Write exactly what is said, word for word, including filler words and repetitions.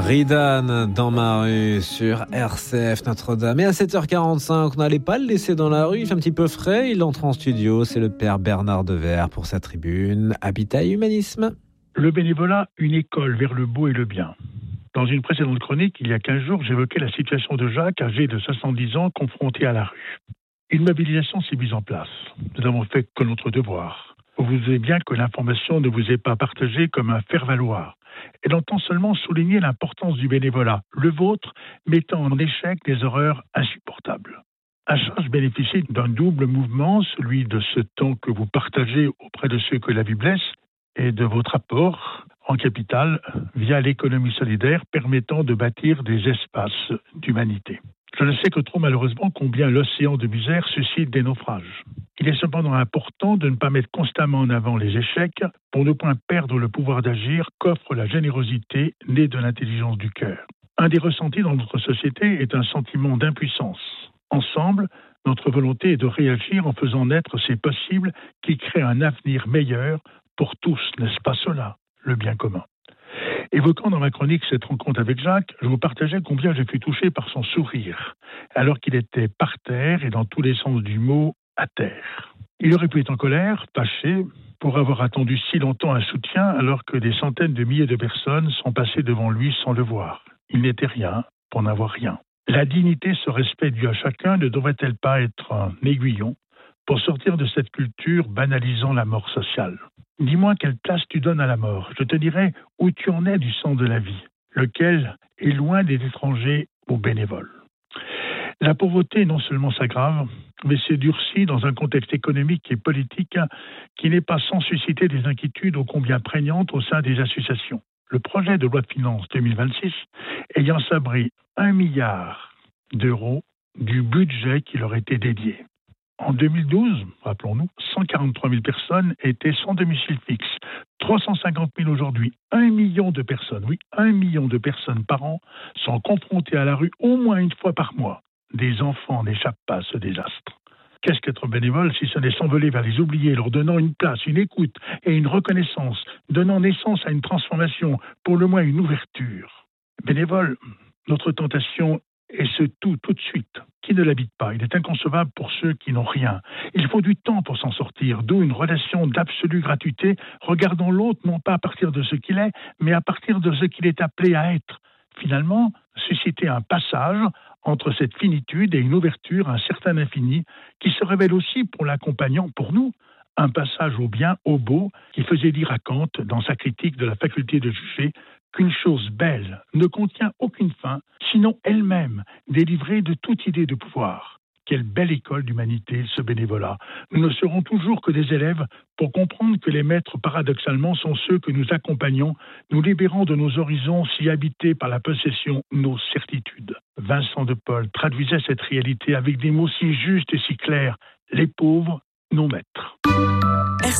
Ridan dans ma rue sur R C F Notre-Dame. Et à sept heures quarante-cinq, on n'allait pas le laisser dans la rue, il fait un petit peu frais, il entre en studio, c'est le père Bernard Devers pour sa tribune Habitat et Humanisme. Le bénévolat, une école vers le beau et le bien. Dans une précédente chronique, il y a quinze jours, j'évoquais la situation de Jacques, âgé de soixante-dix ans, confronté à la rue. Une mobilisation s'est mise en place. Nous n'avons fait que notre devoir. Vous vous doutez bien que l'information ne vous est pas partagée comme un faire-valoir. Elle entend seulement souligner l'importance du bénévolat, le vôtre mettant en échec des horreurs insupportables. À charge bénéficie d'un double mouvement, celui de ce temps que vous partagez auprès de ceux que la vie blesse et de votre apport en capital via l'économie solidaire permettant de bâtir des espaces d'humanité. Je ne sais que trop malheureusement combien l'océan de misère suscite des naufrages. Il est cependant important de ne pas mettre constamment en avant les échecs pour ne point perdre le pouvoir d'agir qu'offre la générosité née de l'intelligence du cœur. Un des ressentis dans notre société est un sentiment d'impuissance. Ensemble, notre volonté est de réagir en faisant naître ces possibles qui créent un avenir meilleur pour tous, n'est-ce pas cela, le bien commun? Évoquant dans ma chronique cette rencontre avec Jacques, je vous partageais combien je fus touché par son sourire, alors qu'il était par terre et dans tous les sens du mot, à terre. Il aurait pu être en colère, fâché, pour avoir attendu si longtemps un soutien alors que des centaines de milliers de personnes sont passées devant lui sans le voir. Il n'était rien pour n'avoir rien. La dignité, ce respect dû à chacun ne devrait-elle pas être un aiguillon pour sortir de cette culture banalisant la mort sociale? Dis-moi quelle place tu donnes à la mort. Je te dirai où tu en es du sens de la vie, lequel est loin des étrangers aux bénévoles. La pauvreté non seulement s'aggrave, mais se durcit dans un contexte économique et politique qui n'est pas sans susciter des inquiétudes ô combien prégnantes au sein des associations. Le projet de loi de finances deux mille vingt-six ayant sabré un milliard d'euros du budget qui leur était dédié. En deux mille douze, rappelons-nous, cent quarante-trois mille personnes étaient sans domicile fixe. trois cent cinquante mille aujourd'hui. Un million de personnes, oui, un million de personnes par an sont confrontées à la rue au moins une fois par mois. Des enfants n'échappent pas à ce désastre. Qu'est-ce qu'être bénévole si ce n'est s'envoler vers les oubliés, leur donnant une place, une écoute et une reconnaissance, donnant naissance à une transformation, pour le moins une ouverture. Bénévole, notre tentation est ce tout, tout de suite. Qui ne l'habite pas? Il est inconcevable pour ceux qui n'ont rien. Il faut du temps pour s'en sortir, d'où une relation d'absolue gratuité, regardant l'autre non pas à partir de ce qu'il est, mais à partir de ce qu'il est appelé à être. Finalement, susciter un passage entre cette finitude et une ouverture à un certain infini qui se révèle aussi pour l'accompagnant, pour nous, un passage au bien, au beau, qui faisait dire à Kant, dans sa critique de la faculté de juger, qu'une chose belle ne contient aucune fin, sinon elle-même délivrée de toute idée de pouvoir. Quelle belle école d'humanité, ce bénévolat. Nous ne serons toujours que des élèves pour comprendre que les maîtres, paradoxalement, sont ceux que nous accompagnons, nous libérant de nos horizons si habités par la possession, nos certitudes. Vincent de Paul traduisait cette réalité avec des mots si justes et si clairs. Les pauvres, nos maîtres.